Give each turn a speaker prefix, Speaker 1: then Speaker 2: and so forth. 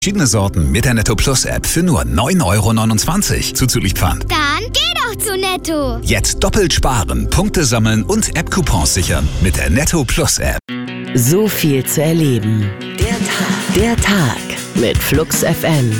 Speaker 1: Verschiedene Sorten mit der Netto Plus App für nur 9,29 € zuzüglich Pfand.
Speaker 2: Dann geh doch zu Netto.
Speaker 1: Jetzt doppelt sparen, Punkte sammeln und App-Coupons sichern mit der Netto Plus App.
Speaker 3: So viel zu erleben. Der Tag mit Flux FM.